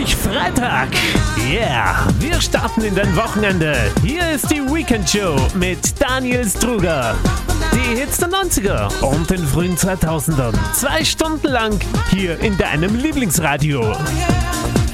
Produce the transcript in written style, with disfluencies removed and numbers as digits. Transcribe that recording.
endlich Freitag. Yeah, wir starten in dein Wochenende. Hier ist die Weekend Show mit Daniel Struger. Die Hits der 90er und den frühen 2000ern. 2 Stunden lang hier in deinem Lieblingsradio.